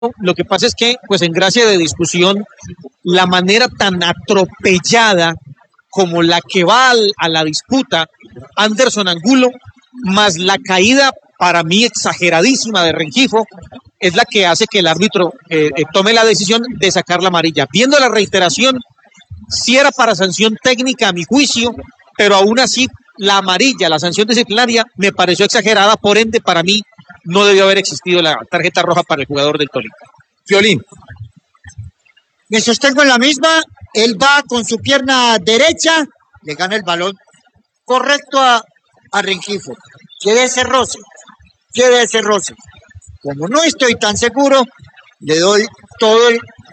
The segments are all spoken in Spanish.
Lo que pasa es que, pues en gracia de discusión, la manera tan atropellada como la que va a la disputa Anderson Angulo, más la caída para mí exageradísima de Rengifo, es la que hace que el árbitro tome la decisión de sacar la amarilla. Viendo la reiteración, sí era para sanción técnica a mi juicio, pero aún así la amarilla, la sanción disciplinaria, me pareció exagerada, por ende para mí no debió haber existido la tarjeta roja para el jugador del Tolima. Violín. Me sostengo en la misma, él va con su pierna derecha, le gana el balón correcto a Rengifo. Quede ese roce. Como no estoy tan seguro, le doy todo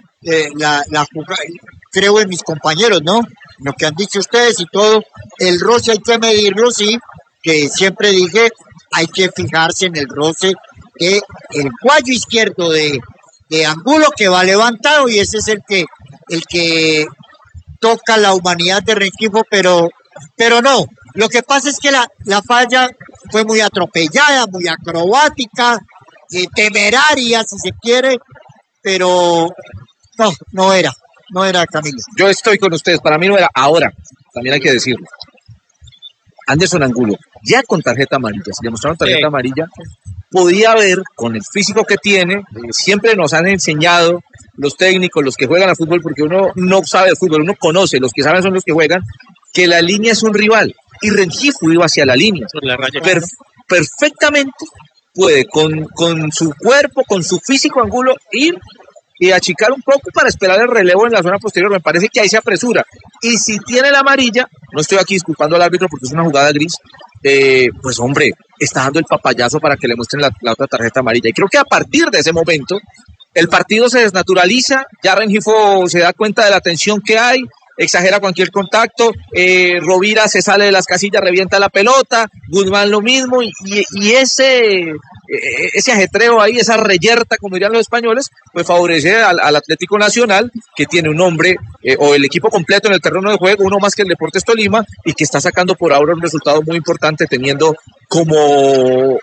la jugada, creo en mis compañeros, ¿no? Lo que han dicho ustedes y todo, el roce hay que medirlo, sí, que siempre dije, hay que fijarse en el roce de el cuello izquierdo de Angulo, que va levantado, y ese es el que toca la humanidad de Rengifo, pero no. Lo que pasa es que la falla fue muy atropellada, muy acrobática, temeraria, si se quiere, pero no era, Camilo. Yo estoy con ustedes, para mí no era. Ahora, también hay que decirlo. Anderson Angulo, ya con tarjeta amarilla, si le mostraron tarjeta amarilla, podía haber, con el físico que tiene, siempre nos han enseñado los técnicos, los que juegan al fútbol, porque uno no sabe de fútbol, uno conoce, los que saben son los que juegan, que la línea es un rival, y Rengifo iba hacia la línea. Perfectamente puede, con su cuerpo, con su físico, Angulo, ir y achicar un poco para esperar el relevo en la zona posterior. Me parece que ahí se apresura. Y si tiene la amarilla, no estoy aquí disculpando al árbitro porque es una jugada gris, pues hombre, está dando el papayazo para que le muestren la otra tarjeta amarilla. Y creo que a partir de ese momento, el partido se desnaturaliza, ya Rengifo se da cuenta de la tensión que hay, exagera cualquier contacto, Rovira se sale de las casillas, revienta la pelota, Guzmán lo mismo, y ese ajetreo ahí, esa reyerta, como dirían los españoles, pues favorece al Atlético Nacional, que tiene un hombre, o el equipo completo en el terreno de juego, uno más que el Deportes Tolima, y que está sacando por ahora un resultado muy importante, teniendo como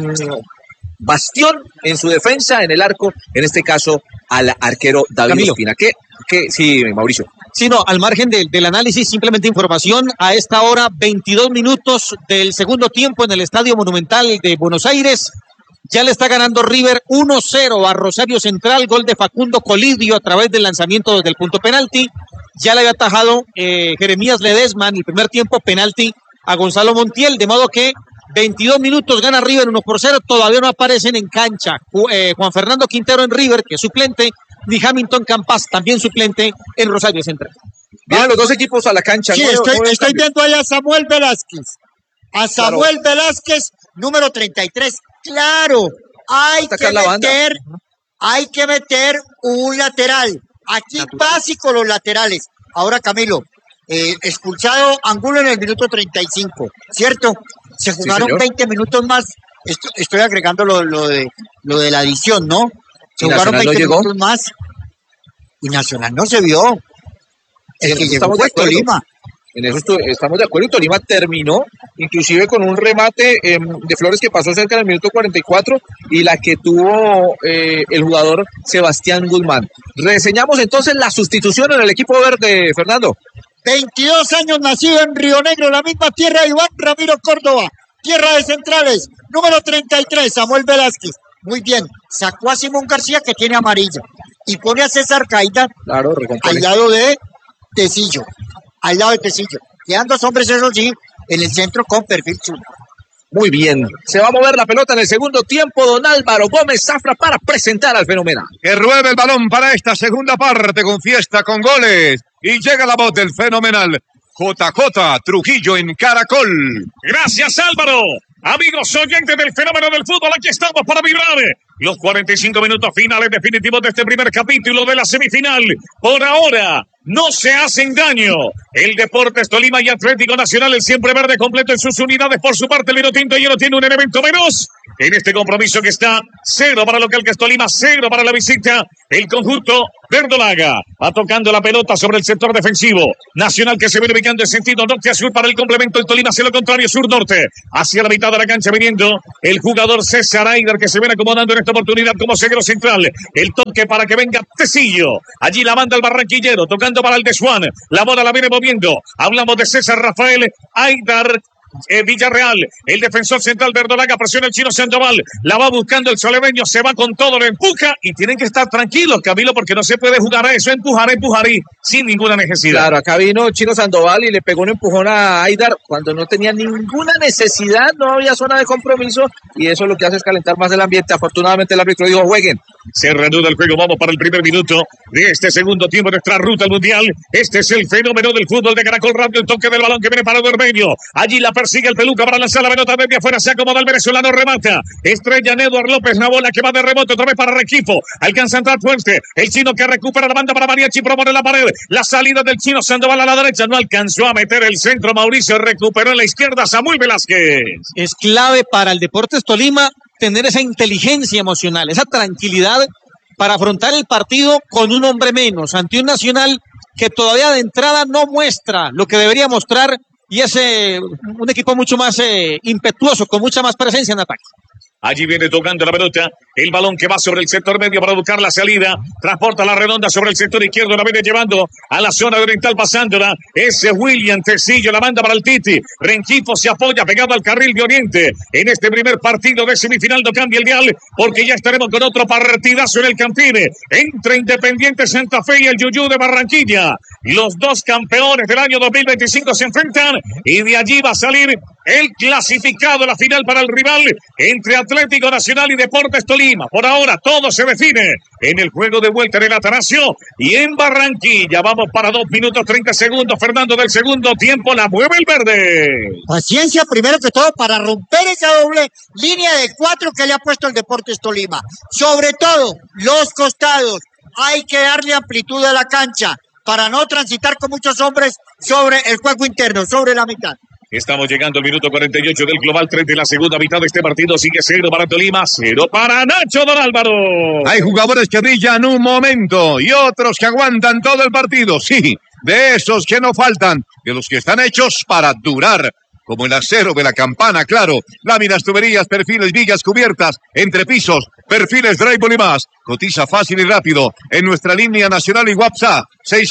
bastión en su defensa, en el arco, en este caso, al arquero David Ospina. Sí, Mauricio. Sí, no, al margen del análisis, simplemente información. A esta hora, 22 minutos del segundo tiempo en el Estadio Monumental de Buenos Aires. Ya le está ganando River 1-0 a Rosario Central, gol de Facundo Colidio a través del lanzamiento desde el punto penalti. Ya le había atajado Jeremías Ledesma en el primer tiempo, penalti a Gonzalo Montiel, de modo que 22 minutos gana River 1-0, todavía no aparecen en cancha Juan Fernando Quintero en River, que es suplente, ni Hamilton Campas, también suplente en Rosario Central. Vienen los dos equipos a la cancha. Sí, estoy viendo ahí a Samuel Velázquez. Velázquez, número 33. Claro, hay que meter un lateral. Aquí básico los laterales. Ahora, Camilo, expulsado Angulo en el minuto 35, ¿cierto? Se jugaron 20 minutos más. Estoy agregando lo de la adición, ¿no? Se jugaron 20 minutos más y Nacional no se vio. El que llegó fue Tolima. En eso estamos de acuerdo, y Tolima terminó inclusive con un remate de Flores que pasó cerca del minuto 44 y la que tuvo el jugador Sebastián Guzmán. Reseñamos entonces la sustitución en el equipo verde, Fernando. 22 años, nacido en Río Negro, la misma tierra de Iván Ramiro Córdoba, tierra de Centrales, número 33, Samuel Velázquez. Muy bien, sacó a Simón García, que tiene amarilla, y pone a César Caída al lado de Tecillo. Quedan dos hombres, eso sí, en el centro con perfil chulo. Muy bien, se va a mover la pelota en el segundo tiempo, don Álvaro Gómez Zafra, para presentar al Fenomenal. Que ruede el balón para esta segunda parte con fiesta, con goles, y llega la voz del Fenomenal. JJ Trujillo en Caracol. Gracias, Álvaro. Amigos oyentes del Fenómeno del Fútbol, aquí estamos para vibrar los 45 minutos finales definitivos de este primer capítulo de la semifinal. Por ahora, no se hacen daño. El Deportes Tolima y Atlético Nacional, el siempre verde completo en sus unidades. Por su parte, el Vinotinto ya no tiene un elemento menos en este compromiso que está 0 para local, que es Tolima, 0 para la visita. El conjunto Verdolaga va tocando la pelota sobre el sector defensivo. Nacional que se viene ubicando en sentido norte a sur para el complemento. El Tolima hacia lo contrario, sur-norte. Hacia la mitad de la cancha viniendo el jugador César Aider, que se viene acomodando en esta oportunidad como zaguero central. El toque para que venga Tecillo. Allí la manda el barranquillero, tocando para el de Swan. La bola la viene moviendo. Hablamos de César Rafael Aider. Villarreal, el defensor central Verdolaga, presiona el chino Sandoval, la va buscando el solereño, se va con todo, lo empuja y tienen que estar tranquilos, Camilo, porque no se puede jugar a eso, empujar y sin ninguna necesidad. Claro, acá vino Chino Sandoval y le pegó un empujón a Aidar cuando no tenía ninguna necesidad, no había zona de compromiso y eso lo que hace es calentar más el ambiente. Afortunadamente el árbitro dijo jueguen. Se reanuda el juego, vamos para el primer minuto de este segundo tiempo de nuestra ruta al mundial. Este es el fenómeno del fútbol de Caracol Radio, el toque del balón que viene para Duermeño, allí la persigue el Peluca para lanzar la pelota desde afuera, se acomoda el venezolano, remata, estrella Eduardo López, la bola que va de rebote otra vez para Rengifo, alcanza a entrar fuerte, el chino que recupera la banda para Mariachi, propone la pared, la salida del chino Sandoval a la derecha, no alcanzó a meter el centro, Mauricio recuperó en la izquierda, Samuel Velázquez. Es clave para el Deportes Tolima tener esa inteligencia emocional, esa tranquilidad para afrontar el partido con un hombre menos, ante un Nacional que todavía de entrada no muestra lo que debería mostrar y es un equipo mucho más impetuoso, con mucha más presencia en ataque. Allí viene tocando la pelota, el balón que va sobre el sector medio para buscar la salida, transporta la redonda sobre el sector izquierdo, la viene llevando a la zona oriental pasándola, ese William Tecillo, la manda para el Titi, Rengifo se apoya pegado al carril de Oriente, en este primer partido de semifinal no cambia el dial, porque ya estaremos con otro partidazo en el Campine, entre Independiente Santa Fe y el Yuyú de Barranquilla, los dos campeones del año 2025 se enfrentan, y de allí va a salir el clasificado a la final para el rival entre Atlético Nacional y Deportes Tolima. Por ahora todo se define en el juego de vuelta en el Atanasio y en Barranquilla. Vamos para 2 minutos 30 segundos. Fernando, del segundo tiempo, la mueve el verde. Paciencia primero que todo para romper esa doble línea de 4 que le ha puesto el Deportes Tolima. Sobre todo los costados. Hay que darle amplitud a la cancha para no transitar con muchos hombres sobre el juego interno, sobre la mitad. Estamos llegando al minuto 48 del global 3 de la segunda mitad de este partido. Sigue 0 para Tolima, 0 para Nacho Don Álvaro. Hay jugadores que brillan un momento y otros que aguantan todo el partido. Sí, de esos que no faltan, de los que están hechos para durar. Como el acero de la Campana, claro. Láminas, tuberías, perfiles, vigas, cubiertas, entrepisos, perfiles, drywall y más. Cotiza fácil y rápido en nuestra línea nacional y WhatsApp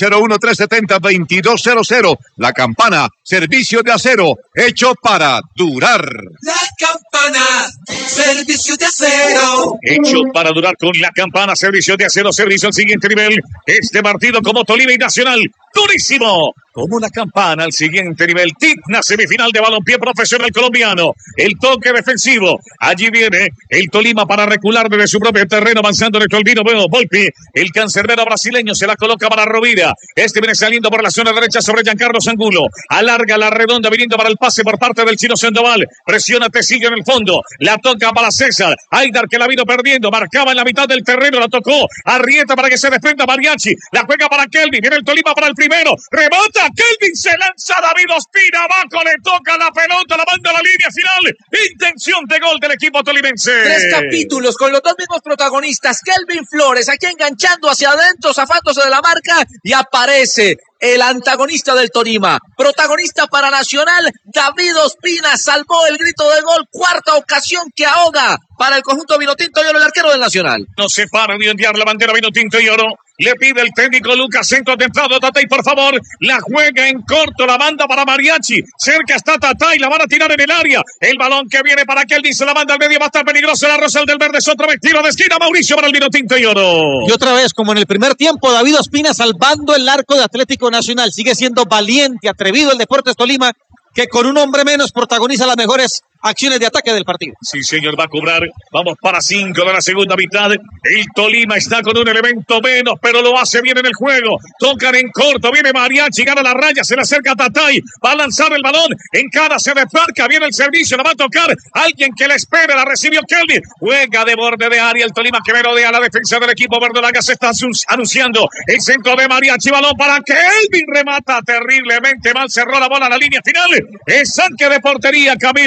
601-370-2200. La Campana, servicio de acero, hecho para durar. La Campana, servicio de acero. Hecho para durar con La Campana, servicio de acero, servicio al siguiente nivel. Este partido como Tolima y Nacional, durísimo. Como La Campana al siguiente nivel. Tigna, semifinal de balompié profesional colombiano. El toque defensivo. Allí viene el Tolima para recular desde su propio terreno, avanzando nuestro Albino Volpi. El cancerbero brasileño se la coloca para Rovira. Este viene saliendo por la zona derecha sobre Giancarlo Angulo. Alarga la redonda viniendo para el pase por parte del chino Sandoval. Presiona Tecillo en el fondo. La toca para César. Aidar que la vino perdiendo. Marcaba en la mitad del terreno. La tocó. Arrieta para que se desprenda Mariachi. La juega para Kelvin. Viene el Tolima para el primero. Rebota. Kelvin se lanza. David Ospina abajo. Le toca la pelota. La manda a la línea final. Intención de gol del equipo tolimense. 3 capítulos con los dos mismos protagonistas. Kelvin Flores aquí enganchando hacia adentro, zafándose de la marca y aparece el antagonista del Tolima, protagonista para Nacional, David Ospina, salvó el grito de gol, 4ª ocasión que ahoga para el conjunto vinotinto y oro, el arquero del Nacional. No se para de ondear la bandera vinotinto y oro. Le pide el técnico Lucas, centro templado, Tatay, por favor, la juega en corto, la manda para Mariachi, cerca está Tatay, la van a tirar en el área, el balón que viene para Kelvin, se la manda al medio, va a estar peligroso, la Rosal del Verde, es otra vez tiro de esquina, Mauricio para el vinotinto y oro. Y otra vez, como en el primer tiempo, David Ospina salvando el arco de Atlético Nacional, sigue siendo valiente, atrevido el Deportes Tolima, que con un hombre menos protagoniza las mejores acciones de ataque del partido. Sí, señor, va a cobrar. Vamos para 5 de la segunda mitad. El Tolima está con un elemento menos, pero lo hace bien en el juego. Tocan en corto, viene Mariachi, gana la raya, se le acerca a Tatay, va a lanzar el balón, encara, se desmarca, viene el servicio, la va a tocar alguien que le espere, la recibió Kelvin, juega de borde de área, el Tolima que merodea la defensa del equipo verdolaga, se está anunciando el centro de Mariachi, balón para Kelvin, remata terriblemente mal, cerró la bola a la línea final, es saque de portería, Camilo y Fernando.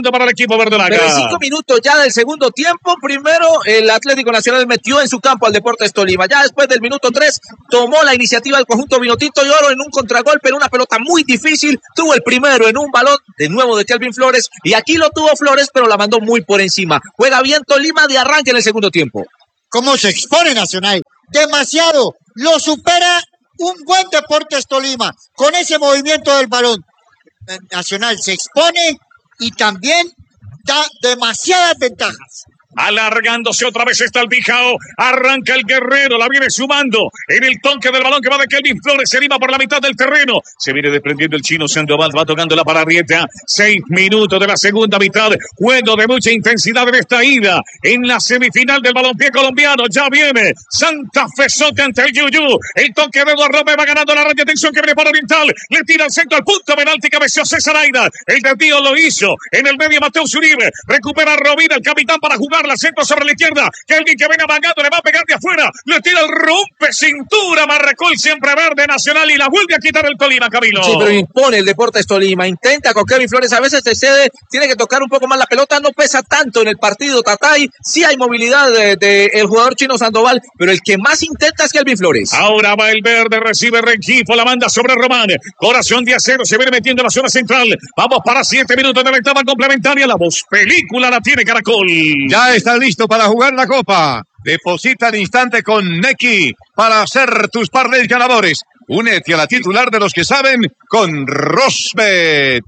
avanzando para el equipo verdolaga. Pero en 5 minutos ya del segundo tiempo, primero el Atlético Nacional metió en su campo al Deportes Tolima. Ya después del minuto 3 tomó la iniciativa del conjunto Vinotinto y Oro en un contragolpe, en una pelota muy difícil. Tuvo el primero en un balón de nuevo de Kelvin Flores y aquí lo tuvo Flores, pero la mandó muy por encima. Juega bien Tolima de arranque en el segundo tiempo. ¿Cómo se expone Nacional? Demasiado. Lo supera un buen Deportes Tolima con ese movimiento del balón. Nacional se expone y también da demasiadas ventajas. Alargándose otra vez está el Bijao. Arranca el Guerrero, la viene sumando en el toque del balón que va de Kelvin Flores. Se anima por la mitad del terreno. Se viene desprendiendo el chino Sandoval. Va tocándola para Arrieta. 6 minutos de la segunda mitad. Juego de mucha intensidad en esta ida. En la semifinal del balompié colombiano. Ya viene Santa Fe Soca ante el Yuyu. El toque de Eduardo López va ganando la raya. Atención que viene para Oriental. Le tira al centro al punto penalti. Cabeció César Aida. El desvío lo hizo. En el medio Mateus Uribe. Recupera a Rovira, el capitán, para jugar. La centro sobre la izquierda. Kelvin que viene amagando, le va a pegar de afuera. Le tira el rompe cintura. Marcó el siempre verde Nacional y la vuelve a quitar el Tolima, Camilo. Sí, pero impone el Deportes Tolima. Intenta con Kelvin Flores. A veces se cede. Tiene que tocar un poco más la pelota. No pesa tanto en el partido Tatay. Sí hay movilidad de el jugador chino Sandoval, pero el que más intenta es Kelvin Flores. Ahora va el verde, recibe Rengifo, la manda sobre Román. Corazón 10-0, se viene metiendo en la zona central. Vamos para 7 minutos de la etapa complementaria. La voz película la tiene Caracol. Ya está listo para jugar la Copa. Deposita al instante con Neki para hacer tus parlays ganadores. Únete a la titular de los que saben con Rosbet.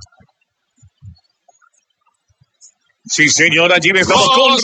Sí, señor, allí estamos con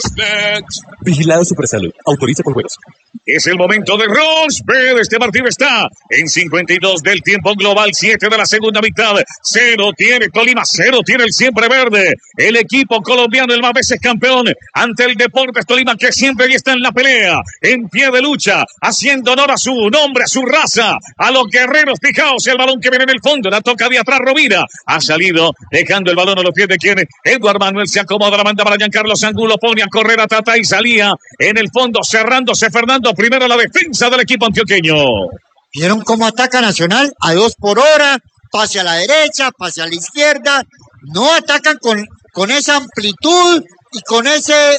Vigilado Supersalud. Autoriza con juegos. Es el momento de Rosbet. Este partido está en 52 del tiempo global, 7 de la segunda mitad. 0 tiene Tolima, 0 tiene el siempre verde. El equipo colombiano, el más veces campeón, ante el Deportes Tolima, que siempre ahí está en la pelea, en pie de lucha, haciendo honor a su nombre, a su raza, a los guerreros. Fijaos el balón que viene en el fondo, la toca de atrás Rovira. Ha salido, dejando el balón a los pies de quien Eduardo Manuel se acomoda, la manda para Giancarlo Angulo, pone a correr a Tata y salía en el fondo, cerrándose Fernando. Primero la defensa del equipo antioqueño. ¿Vieron cómo ataca Nacional? A 2 por hora, pase a la derecha, pase a la izquierda. No atacan con esa amplitud y con ese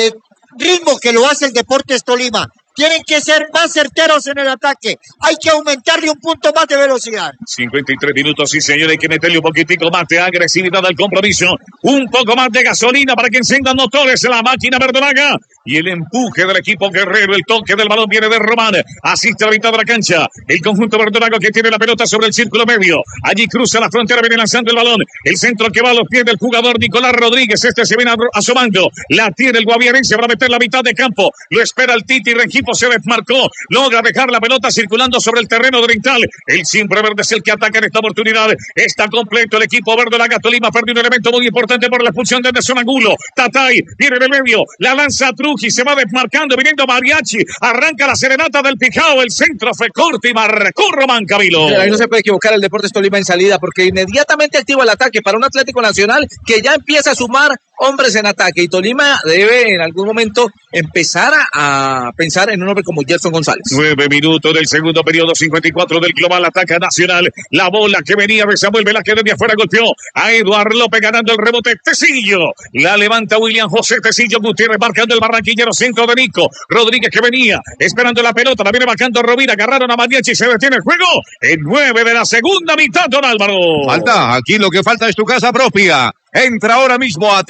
ritmo que lo hace el Deportes Tolima. Tienen que ser más certeros en el ataque. Hay que aumentarle un punto más de velocidad. 53 minutos, sí, señor. Hay que meterle un poquitico más de agresividad al compromiso. Un poco más de gasolina para que enciendan motores la máquina verdolaga. Y el empuje del equipo guerrero. El toque del balón viene de Román. Asiste a la mitad de la cancha. El conjunto verdolago que tiene la pelota sobre el círculo medio. Allí cruza la frontera, viene lanzando el balón. El centro que va a los pies del jugador Nicolás Rodríguez. Este se viene asomando. La tiene el guaviarense para meter la mitad de campo. Lo espera el Titi Rengifo. Se desmarcó, logra dejar la pelota circulando sobre el terreno oriental. El siempre verde es el que ataca en esta oportunidad. Está completo el equipo verdolaga. Tolima perdió un elemento muy importante por la expulsión de Anderson Angulo. Tatay viene del medio, la lanza Truji, se va desmarcando, viniendo Mariachi, arranca la serenata del Pijao, el centro fue corto y marcó Román, Camilo. Ahí no se puede equivocar el Deportes Tolima en salida, porque inmediatamente activa el ataque para un Atlético Nacional que ya empieza a sumar hombres en ataque, y Tolima debe en algún momento empezar a pensar en un hombre como Gerson González. 9 minutos del segundo periodo, 54 del global, ataca Nacional. La bola que venía de Samuel Velázquez desde afuera golpeó a Eduardo López ganando el rebote. Tecillo, la levanta William José Tecillo Gutiérrez marcando el barranquillero, centro de Nico Rodríguez que venía esperando la pelota, la viene marcando Rovira, agarraron a Mariachi y se detiene el juego en 9 de la segunda mitad, don Álvaro. Falta, aquí lo que falta es tu casa propia. Entra ahora mismo a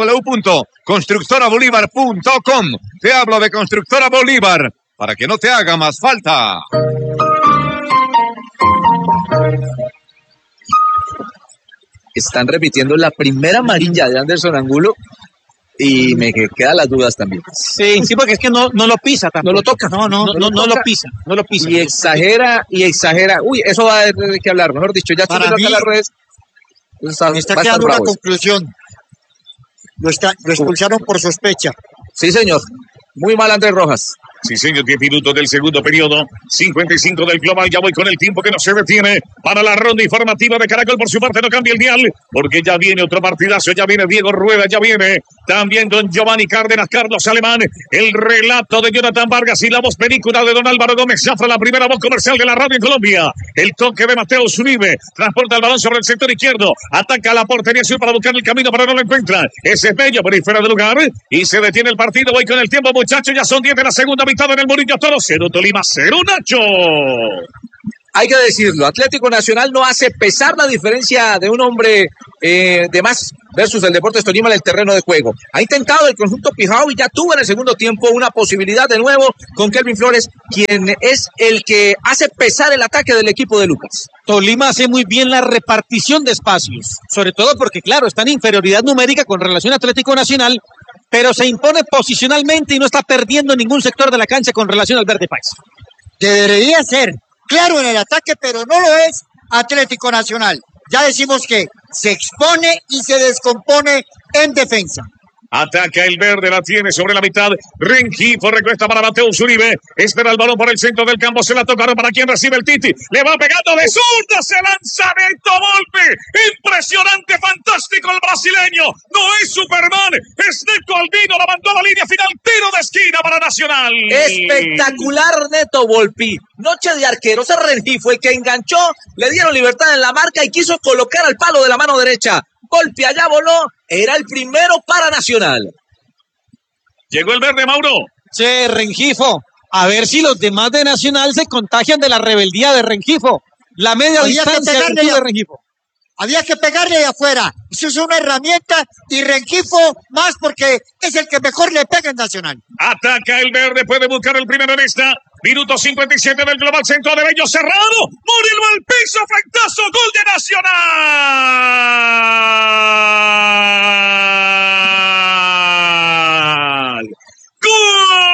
www.constructorabolívar.com. Te hablo de Constructora Bolívar para que no te haga más falta. Están repitiendo la primera amarilla de Anderson Angulo y me quedan las dudas también. Sí, porque es que no lo pisa tampoco. No lo toca. No lo pisa. Y exagera. Uy, eso va a tener que hablar. Mejor dicho, ya estoy viendo acá las redes. Me está quedando una conclusión. Lo expulsaron por sospecha. Sí, señor. Muy mal Andrés Rojas. Sí, señor, 10 minutos del segundo periodo, 55 del global. Ya voy con el tiempo que no se detiene para la ronda informativa de Caracol. Por su parte, no cambia el dial, porque ya viene otro partidazo. Ya viene Diego Rueda, ya viene también don Giovanni Cárdenas, Carlos Alemán, el relato de Jonathan Vargas y la voz película de don Álvaro Gómez Zafra, la primera voz comercial de la radio en Colombia. El toque de Mateo Zuribe, transporta el balón sobre el sector izquierdo, ataca la portería sur para buscar el camino, pero no lo encuentra. Ese es Bello, pero fuera de lugar, y se detiene el partido. Voy con el tiempo, muchachos, ya son 10 de la segunda mitad en el Murillo Toro. 0 Tolima, 0 Nacho. Hay que decirlo, Atlético Nacional no hace pesar la diferencia de un hombre de más versus el Deportes Tolima en el terreno de juego. Ha intentado el conjunto Pijao y ya tuvo en el segundo tiempo una posibilidad de nuevo con Kelvin Flores, quien es el que hace pesar el ataque del equipo de Lucas. Tolima hace muy bien la repartición de espacios, sobre todo porque, claro, está en inferioridad numérica con relación a Atlético Nacional, pero se impone posicionalmente y no está perdiendo ningún sector de la cancha con relación al Verde País. Debería ser claro en el ataque, pero no lo es Atlético Nacional. Ya decimos que se expone y se descompone en defensa. Ataca el verde, la tiene sobre la mitad. Rengifo recuesta para Mateo Zuribe. Espera el balón por el centro del campo. Se la tocaron para quien recibe el Titi. Le va pegando de zurda. Se lanza Neto Volpi. Impresionante, fantástico el brasileño. No es Superman. Es Neto Albino. La mandó a la línea final. Tiro de esquina para Nacional. Espectacular Neto Volpi. Noche de arqueros. Ese Rengifo el que enganchó. Le dieron libertad en la marca y quiso colocar al palo de la mano derecha. Golpe allá voló, era el primero para Nacional. Llegó el verde, Mauro. Che, Rengifo, a ver si los demás de Nacional se contagian de la rebeldía de Rengifo. La media distancia de Rengifo. Había que pegarle de afuera. Eso es una herramienta y Rengifo más porque es el que mejor le pega en Nacional. Ataca el verde, puede buscar el primero en esta. Minuto 57 del global, centro de Bello cerrado. Murilo al piso, frentazo, gol de Nacional. ¡Gol!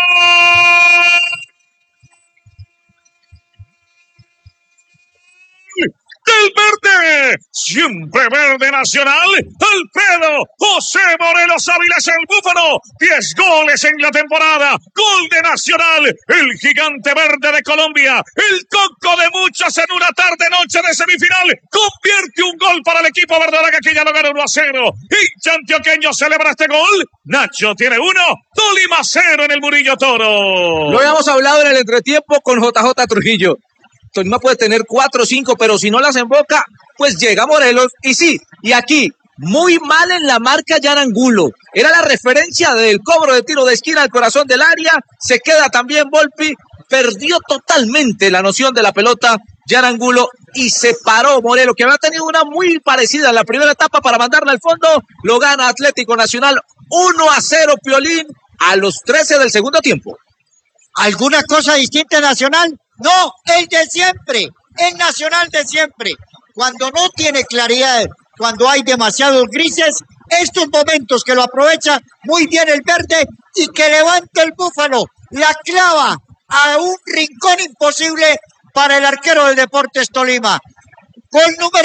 Del verde, siempre verde Nacional, Alfredo José Morelos Ávila es el Búfalo, 10 goles en la temporada, gol de Nacional, el gigante verde de Colombia, el coco de muchos en una tarde-noche de semifinal, convierte un gol para el equipo verdolaga que ya lo gana 1-0, hincha antioqueño celebra este gol, Nacho tiene 1, Tolima 0 en el Murillo Toro. Lo habíamos hablado en el entretiempo con JJ Trujillo. Tolima puede tener 4 o 5, pero si no las emboca, pues llega Morelos. Y sí, y aquí, muy mal en la marca Jan Angulo. Era la referencia del cobro de tiro de esquina al corazón del área. Se queda también Volpi. Perdió totalmente la noción de la pelota Jan Angulo y se paró Morelos, que había tenido una muy parecida en la primera etapa para mandarla al fondo. Lo gana Atlético Nacional 1-0, Piolín, a los 13 del segundo tiempo. ¿Alguna cosa distinta en Nacional? No, el de siempre, el Nacional de siempre. Cuando no tiene claridad, cuando hay demasiados grises, estos momentos que lo aprovecha muy bien el verde y que levanta el Búfalo, la clava a un rincón imposible para el arquero del Deportes Tolima. Gol número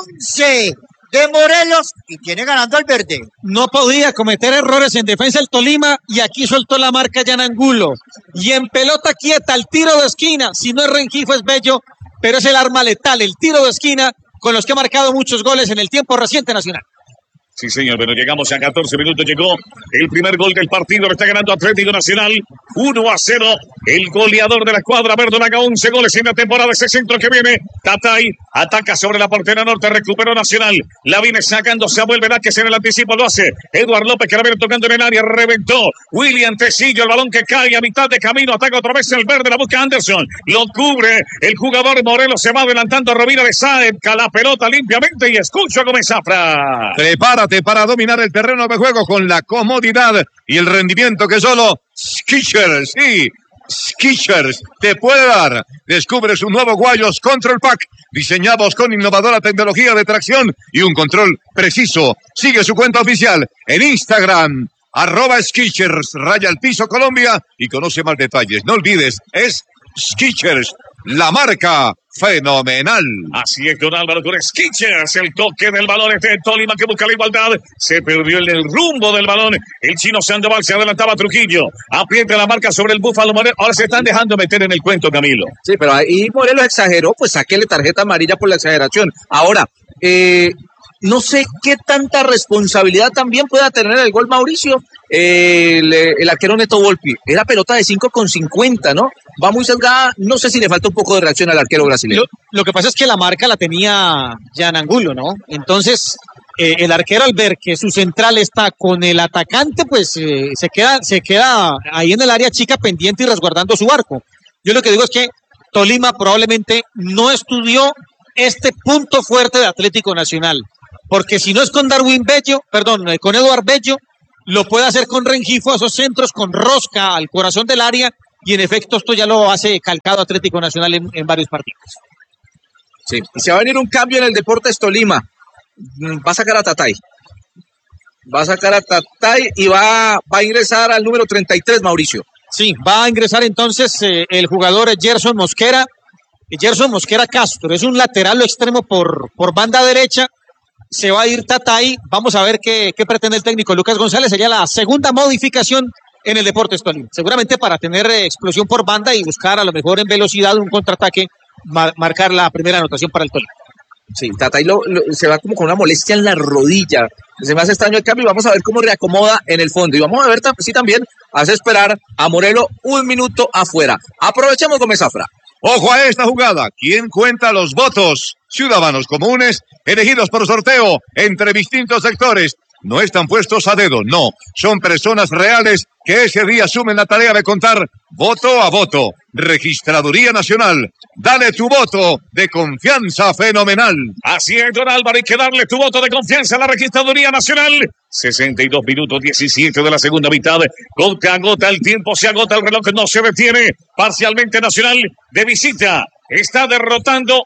11 de Morelos y tiene ganando al verde. No podía cometer errores en defensa el Tolima y aquí soltó la marca Jan Angulo. Y en pelota quieta, el tiro de esquina, si no es Rengifo es Bello, pero es el arma letal, el tiro de esquina con los que ha marcado muchos goles en el tiempo reciente Nacional. Sí, señor, pero llegamos a 14 minutos. Llegó el primer gol del partido. Lo está ganando Atlético Nacional 1-0. El goleador de la escuadra verdolaga, 11 goles en la temporada. Ese centro que viene. Tatay ataca sobre la portería norte. Recuperó Nacional. La viene sacando Samuel Velázquez en el anticipo. Lo hace Eduard López, que la viene tocando en el área. Reventó William Tecillo. El balón que cae a mitad de camino. Ataca otra vez el verde. La busca Anderson. Lo cubre el jugador Morelos. Se va adelantando Rovira de Saez. La pelota limpiamente y escucho a Gómez Zafra. Prepárate para dominar el terreno de juego con la comodidad y el rendimiento que solo Skechers, sí, Skechers te puede dar. Descubre sus nuevos guayos Control Pack, diseñados con innovadora tecnología de tracción y un control preciso. Sigue su cuenta oficial en Instagram, @Skechers _Colombia y conoce más detalles. No olvides, es Skechers, La marca fenomenal. Así es, don Álvaro, con Skechers, el toque del balón de Tolima que busca la igualdad. Se perdió en el rumbo del balón. El chino Sandoval se adelantaba a Trujillo. Aprieta la marca sobre el Búfalo Moreno. Ahora se están dejando meter en el cuento, Camilo. Sí, pero ahí Morelos exageró, pues sáquele tarjeta amarilla por la exageración. Ahora, no sé qué tanta responsabilidad también pueda tener el gol Mauricio, el arquero Neto Volpi. Era pelota de 5,50, ¿no? Va muy sesgada, no sé si le falta un poco de reacción al arquero brasileño. Lo que pasa es que la marca la tenía Jan Angulo, ¿no? Entonces, el arquero al ver que su central está con el atacante, pues se queda ahí en el área chica pendiente y resguardando su arco. Yo lo que digo es que Tolima probablemente no estudió este punto fuerte de Atlético Nacional. Porque si no es con con Eduard Bello, lo puede hacer con Rengifo, esos centros, con rosca al corazón del área, y en efecto esto ya lo hace calcado Atlético Nacional en varios partidos. Sí, y se va a venir un cambio en el Deportes Tolima. Va a sacar a Tatay. Y va a ingresar al número 33, Mauricio. Sí, va a ingresar entonces el jugador Gerson Mosquera. Gerson Mosquera Castro, es un lateral o extremo por banda derecha. Se va a ir Tatay. Vamos a ver qué pretende el técnico Lucas González. Sería la segunda modificación en el Deportes Tolima. Seguramente para tener explosión por banda y buscar a lo mejor en velocidad un contraataque, marcar la primera anotación para el Tolima. Sí, Tatay se va como con una molestia en la rodilla. Se me hace extraño el cambio y vamos a ver cómo reacomoda en el fondo. Y vamos a ver si también hace esperar a Morelos un minuto afuera. Aprovechemos Gómez Zafra. Ojo a esta jugada. ¿Quién cuenta los votos? Ciudadanos comunes, elegidos por sorteo entre distintos sectores. No están puestos a dedo, no. Son personas reales que ese día asumen la tarea de contar voto a voto. Registraduría Nacional. Dale tu voto de confianza fenomenal. Así es, don Álvaro, hay que darle tu voto de confianza a la Registraduría Nacional. 62 minutos 17 de la segunda mitad. Gota a gota el tiempo, se agota el reloj, no se detiene. Parcialmente Nacional de visita. Está derrotando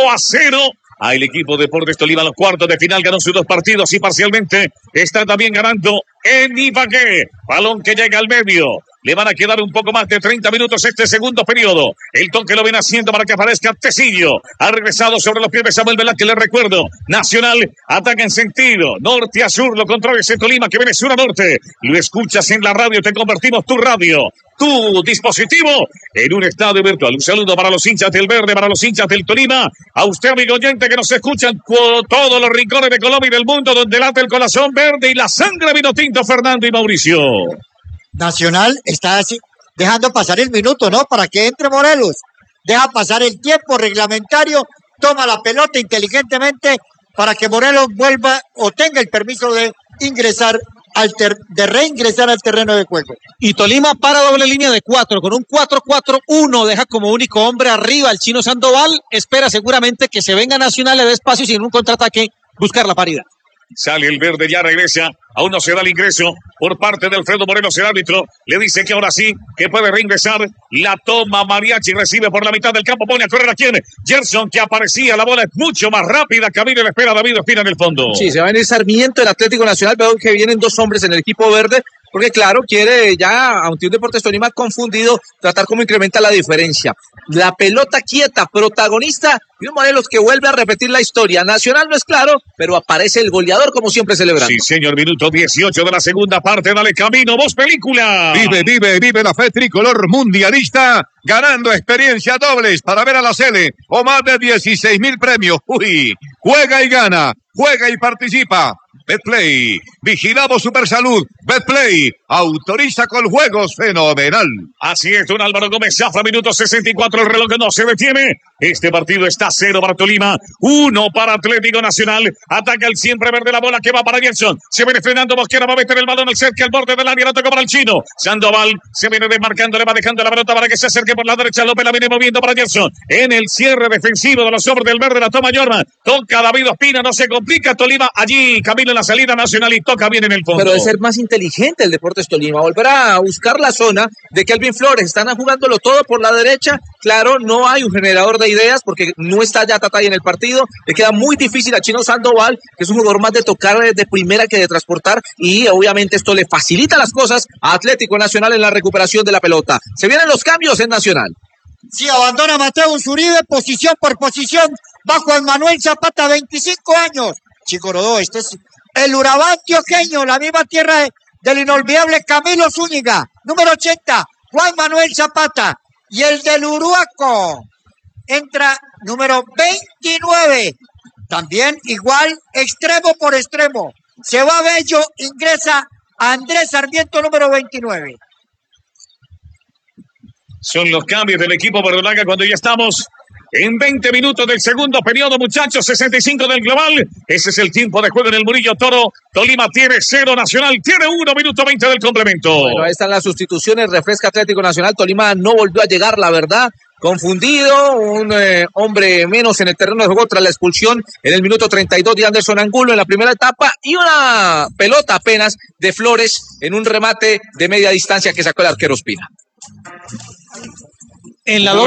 1-0 al equipo Deportes Tolima. Los cuartos de final ganó sus 2 partidos y parcialmente está también ganando en Ibagué. Balón que llega al medio. Le van a quedar un poco más de 30 minutos este segundo periodo. El toque lo viene haciendo para que aparezca Tecillo. Ha regresado sobre los pies de Samuel Velázquez, le recuerdo. Nacional ataca en sentido norte a sur. Lo controla ese Tolima que viene sur a norte. Lo escuchas en la radio, te convertimos tu radio, tu dispositivo, en un estadio virtual. Un saludo para los hinchas del verde, para los hinchas del Tolima. A usted, amigo oyente, que nos escuchan por todos los rincones de Colombia y del mundo, donde late el corazón verde y la sangre vino tinto, Fernando y Mauricio. Nacional está dejando pasar el minuto, ¿no? Para que entre Morelos. Deja pasar el tiempo reglamentario, toma la pelota inteligentemente para que Morelos vuelva o tenga el permiso de ingresar de reingresar al terreno de juego. Y Tolima para doble línea de 4, con un 4-4-1, deja como único hombre arriba al chino Sandoval, espera seguramente que se venga Nacional, le dé espacio y sin un contraataque buscar la paridad. Sale el verde, ya regresa. Aún no se da el ingreso por parte de Alfredo Morelos, el árbitro. Le dice que ahora sí, que puede reingresar. La toma Mariachi, recibe por la mitad del campo. Pone a correr a quién. Gerson, que aparecía. La bola es mucho más rápida. Camilo le espera a David Ospina en el fondo. Sí, se va a venir Sarmiento, el Atlético Nacional. Veo que vienen 2 hombres en el equipo verde. Porque claro, quiere ya, aunque un Deportes Tolima confundido, tratar cómo incrementa la diferencia. La pelota quieta, protagonista, y un Morelos que vuelve a repetir la historia. Nacional no es claro, pero aparece el goleador como siempre celebrando. Sí, señor, minuto 18 de la segunda parte. Dale Camino, Voz Película. Vive la fe tricolor mundialista, ganando experiencia dobles para ver a la Sele o más de 16,000 premios. Uy, juega y gana, juega y participa. Betplay, vigilamos Supersalud. Betplay, autoriza con juegos fenomenal. Así es, don Álvaro Gómez Zafra, minuto 64, el reloj no se detiene. Este partido está 0 para Tolima, 1 para Atlético Nacional. Ataca el siempre verde, la bola que va para Gerson. Se viene frenando Mosquera, va a meter el balón al cerca, al borde del área, la toca para el chino. Sandoval se viene desmarcando, le va dejando la pelota para que se acerque por la derecha. López la viene moviendo para Gerson. En el cierre defensivo de los hombres del verde, la toma Jorman. Toca David Ospina, no se complica Tolima. Allí Camilo en la salida Nacional y toca bien en el fondo. Pero de ser más inteligente el Deportes Tolima, volver a buscar la zona de Kelvin Flores. Están jugándolo todo por la derecha. Claro, no hay un generador de ideas porque no está ya Tatay en el partido. Le queda muy difícil a Chino Sandoval, que es un jugador más de tocar de primera que de transportar, y obviamente esto le facilita las cosas a Atlético Nacional en la recuperación de la pelota. Se vienen los cambios en Nacional. Sí, abandona Mateus Uribe, posición por posición, bajo Juan Manuel Zapata, 25 años. Chico Rodó, este es el Urabá antioqueño, la misma tierra del inolvidable Camilo Zúñiga. Número 80, Juan Manuel Zapata. Y el del Uruaco entra número 29. También igual, extremo por extremo. Se va Bello, ingresa Andrés Sarmiento, número 29. Son los cambios del equipo verdolaga cuando ya estamos en 20 minutos del segundo periodo, muchachos. 65 del global. Ese es el tiempo de juego en el Murillo Toro. Tolima tiene 0, Nacional tiene 1, minuto 20 del complemento. Bueno, ahí están las sustituciones. Refresca Atlético Nacional. Tolima no volvió a llegar, la verdad. Confundido, un hombre menos en el terreno de juego tras la expulsión en el minuto 32 de Anderson Angulo en la primera etapa y una pelota apenas de Flores en un remate de media distancia que sacó el arquero Ospina. En la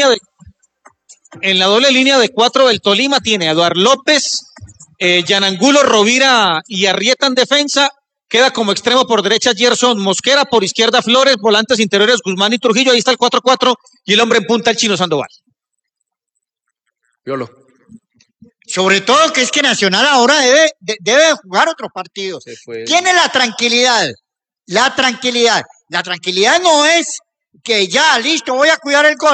doble línea de 4 del Tolima tiene a Eduardo López, Yanangulo, Rovira y Arrieta en defensa. Queda como extremo por derecha Gerson Mosquera, por izquierda Flores, volantes interiores Guzmán y Trujillo. Ahí está el 4-4 y el hombre en punta el Chino Sandoval. Violo. Sobre todo que es que Nacional ahora debe jugar otros partidos. Tiene la tranquilidad. La tranquilidad no es que ya, listo, voy a cuidar el gol.